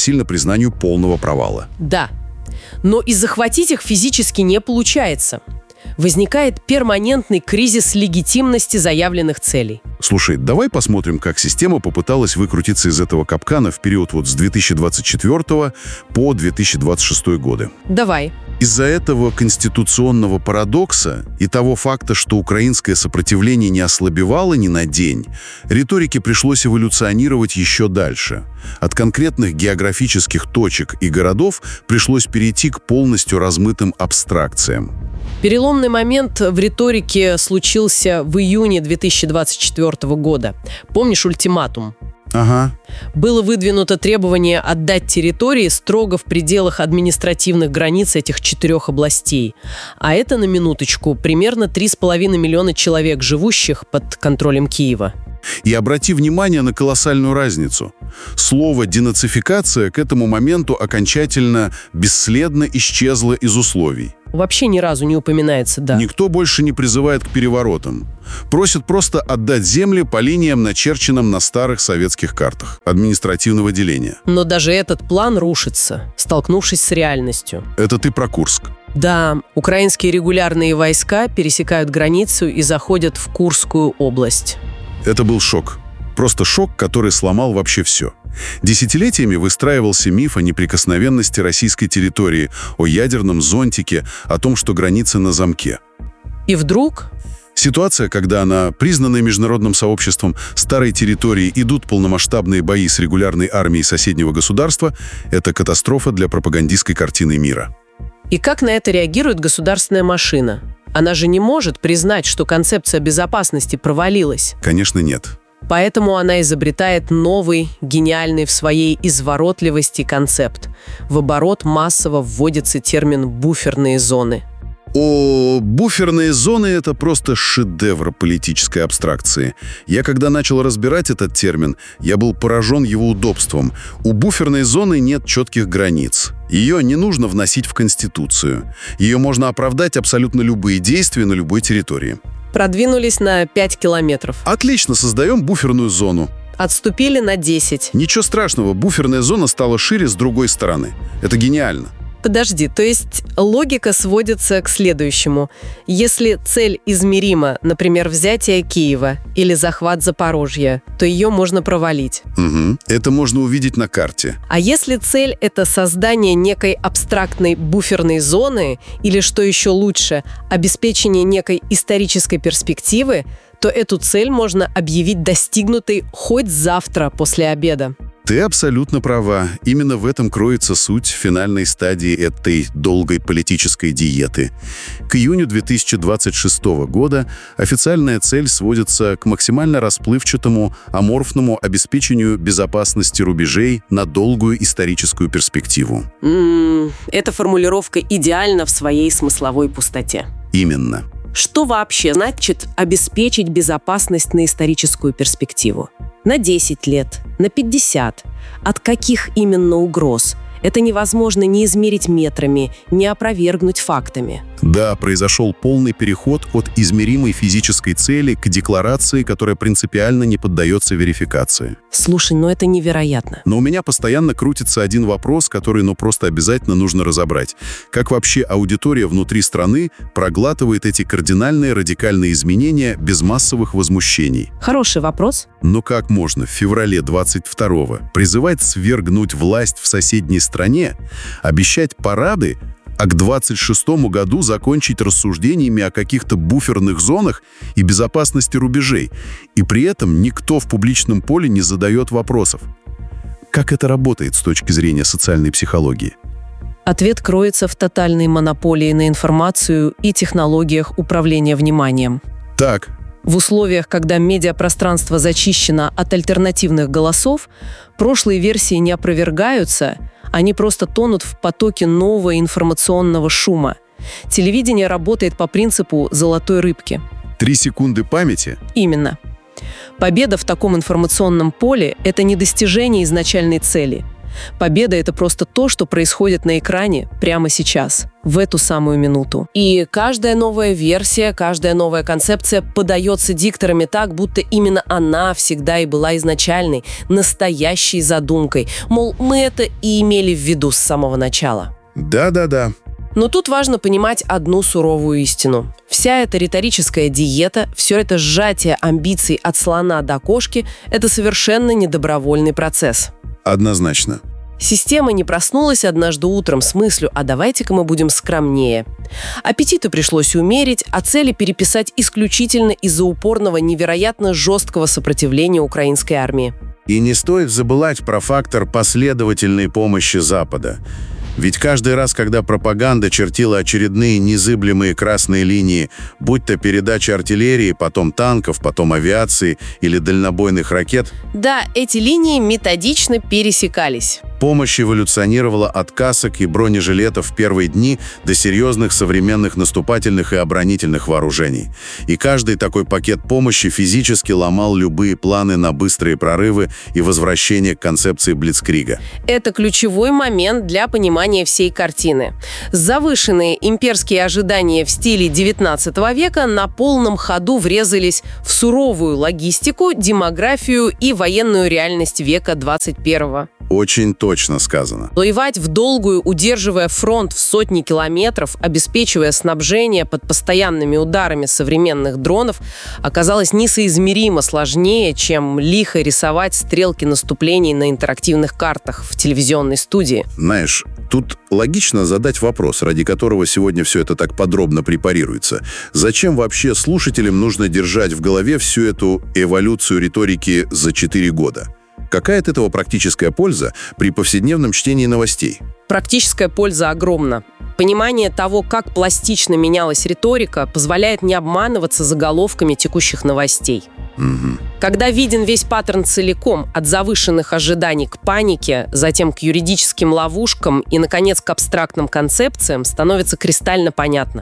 признанию полного провала. Да, но и захватить их физически не получается. Возникает перманентный кризис легитимности заявленных целей. Слушай, давай посмотрим, как система попыталась выкрутиться из этого капкана в период вот с две тысячи двадцать четвёртого по две тысячи двадцать шестой годы. Давай. Из-за этого конституционного парадокса и того факта, что украинское сопротивление не ослабевало ни на день, риторике пришлось эволюционировать еще дальше. От конкретных географических точек и городов пришлось перейти к полностью размытым абстракциям. Переломный момент в риторике случился в июне две тысячи двадцать четвёртого года. Помнишь ультиматум? Ага. Было выдвинуто требование отдать территории строго в пределах административных границ этих четырех областей. А это, на минуточку, примерно три с половиной миллиона человек, живущих под контролем Киева. И обрати внимание на колоссальную разницу. Слово «денацификация» к этому моменту окончательно бесследно исчезло из условий. Вообще ни разу не упоминается, да. Никто больше не призывает к переворотам. Просит просто отдать земли по линиям, начерченным на старых советских картах административного деления. Но даже этот план рушится, столкнувшись с реальностью. Это ты про Курск. Да, украинские регулярные войска пересекают границу и заходят в Курскую область. Это был шок. Просто шок, который сломал вообще все. Десятилетиями выстраивался миф о неприкосновенности российской территории, о ядерном зонтике, о том, что границы на замке. И вдруг... Ситуация, когда на признанной международным сообществом старой территории идут полномасштабные бои с регулярной армией соседнего государства, это катастрофа для пропагандистской картины мира. И как на это реагирует государственная машина? Она же не может признать, что концепция безопасности провалилась. Конечно, нет. Поэтому она изобретает новый, гениальный в своей изворотливости концепт. В оборот массово вводится термин «буферные зоны». О, буферные зоны – это просто шедевр политической абстракции. Я когда начал разбирать этот термин, я был поражен его удобством. У буферной зоны нет четких границ. Ее не нужно вносить в Конституцию. Ее можно оправдать абсолютно любые действия на любой территории. Продвинулись на пять километров. Отлично, создаем буферную зону. Отступили на десять. Ничего страшного, буферная зона стала шире с другой стороны. Это гениально. Подожди, то есть логика сводится к следующему. Если цель измерима, например, взятие Киева или захват Запорожья, то ее можно провалить. Угу. Это можно увидеть на карте. А если цель – это создание некой абстрактной буферной зоны, или, что еще лучше, обеспечение некой исторической перспективы, то эту цель можно объявить достигнутой хоть завтра после обеда. Ты абсолютно права. Именно в этом кроется суть финальной стадии этой долгой политической диеты. К июню две тысячи двадцать шестого года официальная цель сводится к максимально расплывчатому, аморфному обеспечению безопасности рубежей на долгую историческую перспективу. М-м, эта формулировка идеальна в своей смысловой пустоте. Именно. Что вообще значит обеспечить безопасность на историческую перспективу? На десять лет, на пятьдесят. От каких именно угроз? Это невозможно ни измерить метрами, ни опровергнуть фактами. Да, произошел полный переход от измеримой физической цели к декларации, которая принципиально не поддается верификации. Слушай, ну это невероятно. Но у меня постоянно крутится один вопрос, который ну просто обязательно нужно разобрать. Как вообще аудитория внутри страны проглатывает эти кардинальные радикальные изменения без массовых возмущений? Хороший вопрос. Но как можно в феврале двадцать второго призывать свергнуть власть в соседней стране, обещать парады, а к двадцать шестому году закончить рассуждениями о каких-то буферных зонах и безопасности рубежей, и при этом никто в публичном поле не задает вопросов? Как это работает с точки зрения социальной психологии? Ответ кроется в тотальной монополии на информацию и технологиях управления вниманием. Так. В условиях, когда медиапространство зачищено от альтернативных голосов, прошлые версии не опровергаются, они просто тонут в потоке нового информационного шума. Телевидение работает по принципу золотой рыбки. Три секунды памяти? Именно. Победа в таком информационном поле – это не достижение изначальной цели. Победа – это просто то, что происходит на экране прямо сейчас, в эту самую минуту. И каждая новая версия, каждая новая концепция подается дикторами так, будто именно она всегда и была изначальной, настоящей задумкой. Мол, мы это и имели в виду с самого начала. Да-да-да. Но тут важно понимать одну суровую истину. Вся эта риторическая диета, все это сжатие амбиций от слона до кошки – это совершенно недобровольный процесс. Однозначно. Система не проснулась однажды утром с мыслью «а давайте-ка мы будем скромнее». Аппетиты пришлось умерить, а цели переписать исключительно из-за упорного, невероятно жесткого сопротивления украинской армии. И не стоит забывать про фактор последовательной помощи Запада. Ведь каждый раз, когда пропаганда чертила очередные незыблемые красные линии, будь то передача артиллерии, потом танков, потом авиации или дальнобойных ракет... Да, эти линии методично пересекались. Помощь эволюционировала от касок и бронежилетов в первые дни до серьезных современных наступательных и оборонительных вооружений. И каждый такой пакет помощи физически ломал любые планы на быстрые прорывы и возвращение к концепции Блицкрига. Это ключевой момент для понимания всей картины. Завышенные имперские ожидания в стиле девятнадцатого века на полном ходу врезались в суровую логистику, демографию и военную реальность века двадцать первого. Очень точно сказано. Воевать в долгую, удерживая фронт в сотни километров, обеспечивая снабжение под постоянными ударами современных дронов, оказалось несоизмеримо сложнее, чем лихо рисовать стрелки наступлений на интерактивных картах в телевизионной студии. Знаешь, тут логично задать вопрос, ради которого сегодня все это так подробно препарируется. Зачем вообще слушателям нужно держать в голове всю эту эволюцию риторики за четыре года? Какая от этого практическая польза при повседневном чтении новостей? Практическая польза огромна. Понимание того, как пластично менялась риторика, позволяет не обманываться заголовками текущих новостей. Угу. Когда виден весь паттерн целиком, от завышенных ожиданий к панике, затем к юридическим ловушкам и, наконец, к абстрактным концепциям, становится кристально понятно.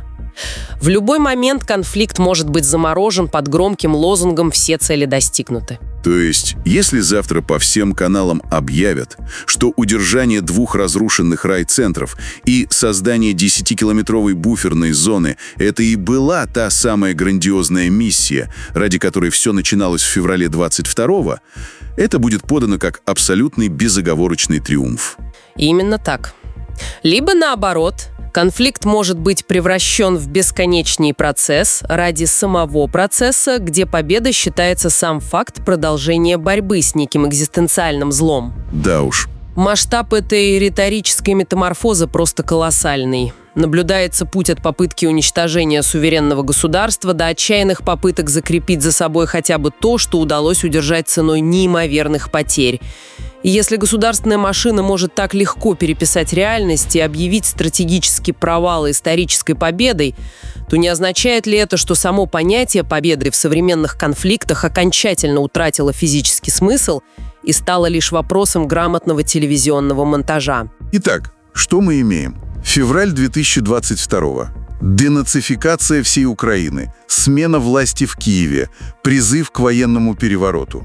В любой момент конфликт может быть заморожен под громким лозунгом «все цели достигнуты». То есть, если завтра по всем каналам объявят, что удержание двух разрушенных райцентров и создание десятикилометровой буферной зоны – это и была та самая грандиозная миссия, ради которой все начиналось в феврале двадцать второго, это будет подано как абсолютный безоговорочный триумф. Именно так. Либо наоборот – конфликт может быть превращен в бесконечный процесс ради самого процесса, где победа считается сам факт продолжения борьбы с неким экзистенциальным злом. Да уж. Масштаб этой риторической метаморфозы просто колоссальный. Наблюдается путь от попытки уничтожения суверенного государства до отчаянных попыток закрепить за собой хотя бы то, что удалось удержать ценой неимоверных потерь. И если государственная машина может так легко переписать реальность и объявить стратегический провал исторической победой, то не означает ли это, что само понятие победы в современных конфликтах окончательно утратило физический смысл и стало лишь вопросом грамотного телевизионного монтажа? Итак, что мы имеем? Февраль две тысячи двадцать второго. Денацификация всей Украины, смена власти в Киеве, призыв к военному перевороту.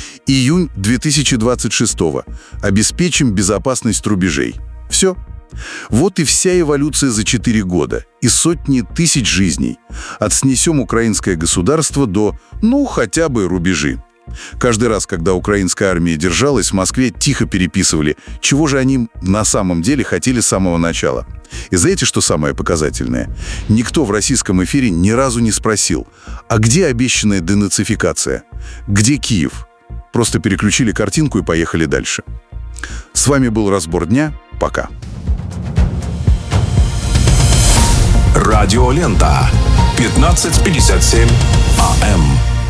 Июнь две тысячи двадцать шестого. Обеспечим безопасность рубежей. Все. Вот и вся эволюция за четыре года. И сотни тысяч жизней. От снесем украинское государство до, ну, хотя бы рубежи. Каждый раз, когда украинская армия держалась, в Москве тихо переписывали, чего же они на самом деле хотели с самого начала. И знаете, что самое показательное? Никто в российском эфире ни разу не спросил, а где обещанная денацификация? Где Киев? Просто переключили картинку и поехали дальше. С вами был «Разбор дня». Пока. Радиолента. пятнадцать пятьдесят семь АМ.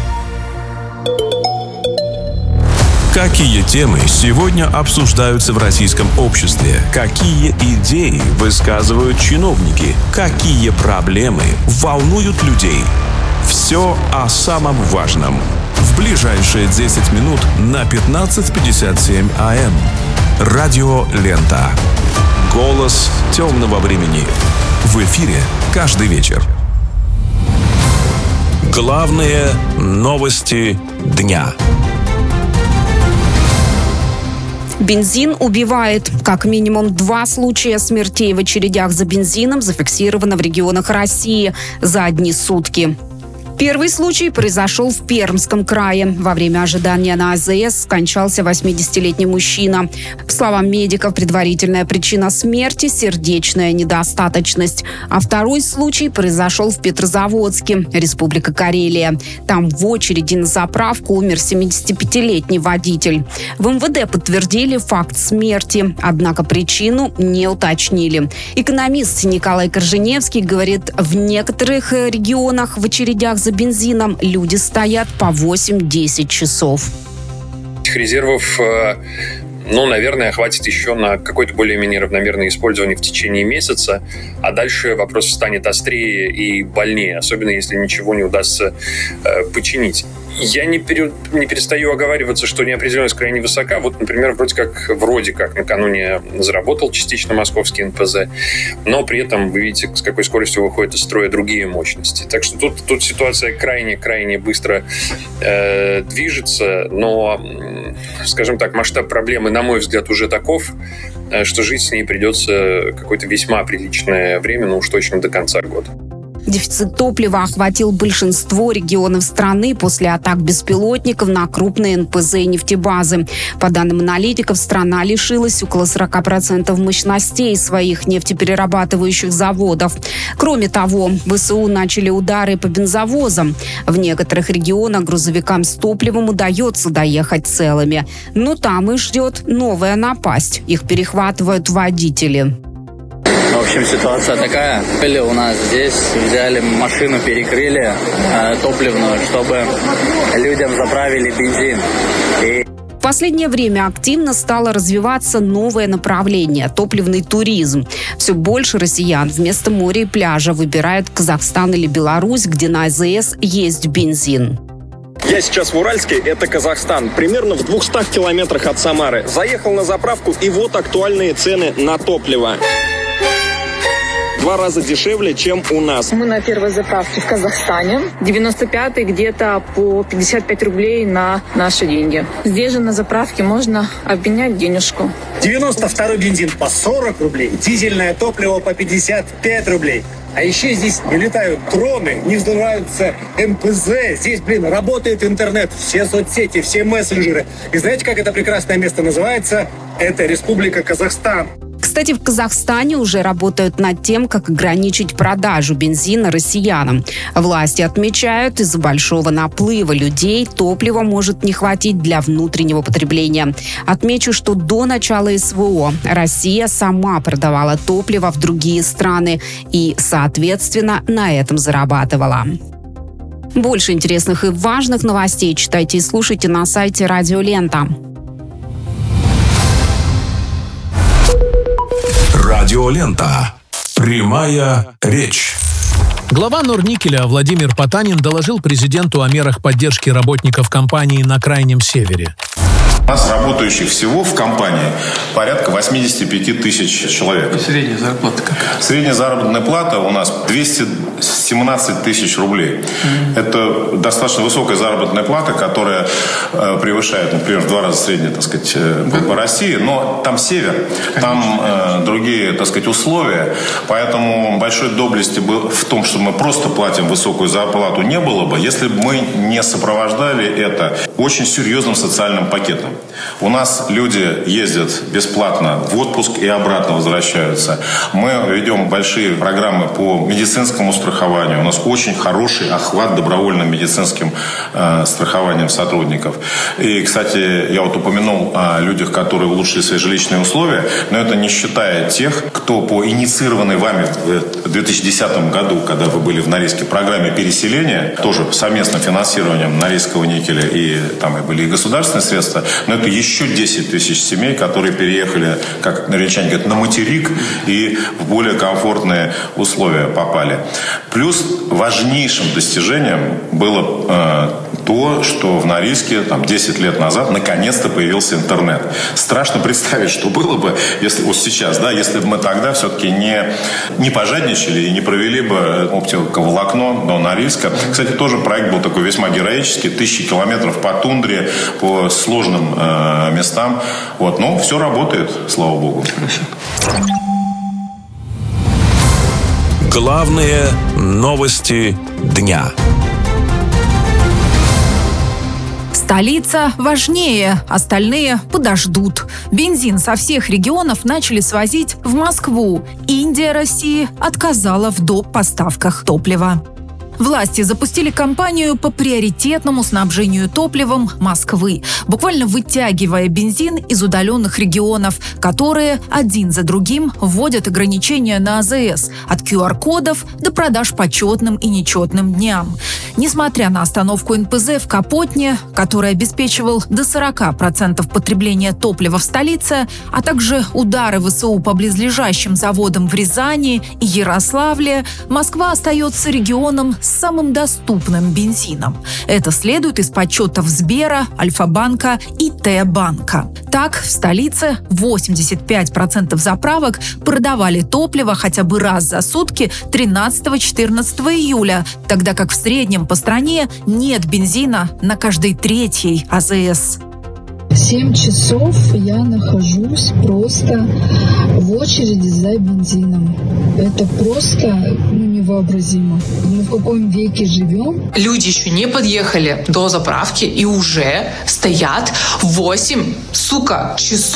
Какие темы сегодня обсуждаются в российском обществе? Какие идеи высказывают чиновники? Какие проблемы волнуют людей? Все о самом важном. В ближайшие десять минут на пятнадцать пятьдесят семь АМ. Радиолента. Голос темного времени. В эфире каждый вечер. Главные новости дня. Бензин убивает. Как минимум два случая смертей в очередях за бензином зафиксировано в регионах России за одни сутки. Первый случай произошел в Пермском крае. Во время ожидания на АЗС скончался восьмидесятилетний мужчина. По словам медиков, предварительная причина смерти – сердечная недостаточность. А второй случай произошел в Петрозаводске, Республика Карелия. Там в очереди на заправку умер семидесятипятилетний водитель. В МВД подтвердили факт смерти, однако причину не уточнили. Экономист Николай Корженевский говорит, в некоторых регионах в очередях за бензином люди стоят по восемь-десять часов. Резервов, ну, наверное, хватит еще на какое-то более-менее равномерное использование в течение месяца, а дальше вопрос станет острее и больнее, особенно если ничего не удастся э, починить. Я не, пере, не перестаю оговариваться, что неопределенность крайне высока. Вот, например, вроде как, вроде как накануне заработал частично московский эн пэ зэ, но при этом вы видите, с какой скоростью выходят из строя другие мощности. Так что тут, тут ситуация крайне-крайне быстро э, движется, но, скажем так, масштаб проблемы, на мой взгляд, уже таков, что жить с ней придется какое-то весьма приличное время, но уж точно до конца года. Дефицит топлива охватил большинство регионов страны после атак беспилотников на крупные эн пэ зэ и нефтебазы. По данным аналитиков, страна лишилась около сорок процентов мощностей своих нефтеперерабатывающих заводов. Кроме того, вэ эс у начали удары по бензовозам. В некоторых регионах грузовикам с топливом удается доехать целыми. Но там их ждет новая напасть. Их перехватывают водители. В общем, ситуация такая. Были у нас здесь, взяли машину, перекрыли э, топливную, чтобы людям заправили бензин. И... В последнее время активно стало развиваться новое направление – топливный туризм. Все больше россиян вместо моря и пляжа выбирают Казахстан или Беларусь, где на АЗС есть бензин. Я сейчас в Уральске, это Казахстан, примерно в двухстах километрах от Самары. Заехал на заправку, и вот актуальные цены на топливо. Два раза дешевле, чем у нас. Мы на первой заправке в Казахстане. девяносто пятый где-то по пятьдесят пять рублей на наши деньги. Здесь же на заправке можно обменять денежку. девяносто второй бензин по сорок рублей. Дизельное топливо по пятьдесят пять рублей. А еще здесь не летают дроны, не взрываются эн пэ зэ. Здесь, блин, работает интернет, все соцсети, все мессенджеры. И знаете, как это прекрасное место называется? Это Республика Казахстан. Кстати, в Казахстане уже работают над тем, как ограничить продажу бензина россиянам. Власти отмечают, из-за большого наплыва людей топлива может не хватить для внутреннего потребления. Отмечу, что до начала эс вэ о Россия сама продавала топливо в другие страны и, соответственно, на этом зарабатывала. Больше интересных и важных новостей читайте и слушайте на сайте Радио Лента. Радиолента. Прямая речь. Глава Норникеля Владимир Потанин доложил президенту о мерах поддержки работников компании на Крайнем Севере. У нас работающих всего в компании порядка восемьдесят пять тысяч человек. И средняя зарплата какая? Средняя заработная плата у нас двести семнадцать тысяч рублей. Mm-hmm. Это достаточно высокая заработная плата, которая э, превышает, например, в два раза среднюю, так сказать, э, по, по России. Но там север, Конечно. там э, другие, так сказать, условия. Поэтому большой доблести в том, что мы просто платим высокую зарплату, не было бы, если бы мы не сопровождали это очень серьезным социальным пакетом. У нас люди ездят бесплатно в отпуск и обратно возвращаются. Мы ведем большие программы по медицинскому страхованию. У нас очень хороший охват добровольным медицинским э, страхованием сотрудников. И, кстати, я вот упомянул о людях, которые улучшили свои жилищные условия, но это не считая тех, кто по инициированной вами в две тысячи десятом году, когда вы были в Норильске, программе переселения, тоже совместным финансированием Норильского никеля, и там и были и государственные средства, но это еще десять тысяч семей, которые переехали, как норильчане говорят, на материк и в более комфортные условия попали. Плюс важнейшим достижением было э, то, что в Норильске там, десять лет назад наконец-то появился интернет. Страшно представить, что было бы, если вот сейчас, да, если бы мы тогда все-таки не, не пожадничали и не провели бы оптиковолокно до Норильска. Кстати, тоже проект был такой весьма героический. Тысячи километров по тундре, по сложным э, местам. Вот. Но все работает, слава богу. Главные новости дня. Столица важнее, остальные подождут. Бензин со всех регионов начали свозить в Москву. Индия России отказала в доп. Поставках топлива. Власти запустили кампанию по приоритетному снабжению топливом Москвы, буквально вытягивая бензин из удаленных регионов, которые один за другим вводят ограничения на АЗС от ку ар кодов до продаж по четным и нечетным дням. Несмотря на остановку эн пэ зэ в Капотне, который обеспечивал до сорок процентов потребления топлива в столице, а также удары вэ эс у по близлежащим заводам в Рязани и Ярославле, Москва остается регионом с самым доступным бензином. Это следует из подсчетов Сбера, Альфа-банка и Т-банка. Так, в столице восемьдесят пять процентов заправок продавали топливо хотя бы раз за сутки тринадцатого-четырнадцатого июля, тогда как в среднем по стране нет бензина на каждой третьей а зэ эс. Семь часов я нахожусь просто в очереди за бензином. Это просто ну, невообразимо. Мы в каком веке живем? Люди еще не подъехали до заправки и уже стоят восемь, сука, часов